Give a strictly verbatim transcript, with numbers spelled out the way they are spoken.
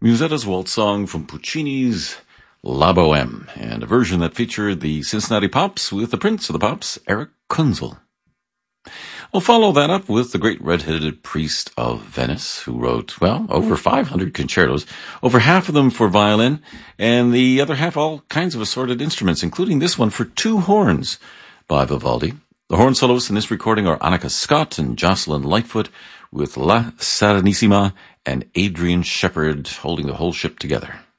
Musetta's waltz song from Puccini's La Boheme, and a version that featured the Cincinnati Pops with the Prince of the Pops, Eric Kunzel. We'll follow that up with the great red-headed priest of Venice, who wrote, well, over five hundred concertos, over half of them for violin, and the other half all kinds of assorted instruments, including this one for two horns by Vivaldi. The horn soloists in this recording are Annika Scott and Jocelyn Lightfoot, with La Serenissima and Adrian Shepard holding the whole ship together.